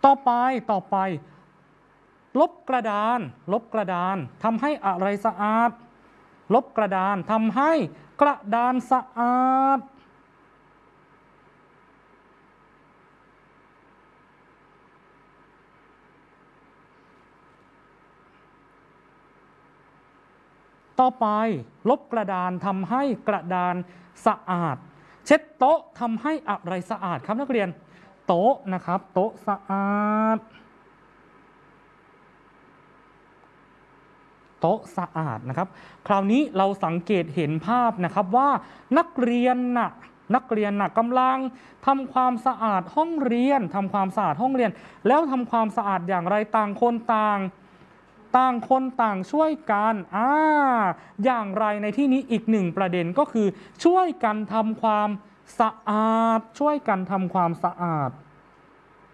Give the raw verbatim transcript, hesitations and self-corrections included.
ต่อไปต่อไปลบกระดานลบกระดานทำให้อะไรสะอาดลบกระดานทำให้กระดานสะอาดต่อไปลบกระดานทำให้กระดานสะอาดเช็ดโต๊ะทำให้อะไรสะอาดครับนักเรียนโต๊ะนะครับโต๊ะสะอาดโต๊ะสะอาดนะครับคราวนี้เราสังเกตเห็นภาพนะครับว่านักเรียนน่ะนักเรียนน่ะกำลังทำความสะอาดห้องเรียนทำความสะอาดห้องเรียนแล้วทำความสะอาดอย่างไรต่างคนต่างต่างคนต่างช่วยกันอ่าอย่างไรในที่นี้อีกหนึ่งประเด็นก็คือช่วยกันทำความสะอาดช่วยกันทำความสะอาด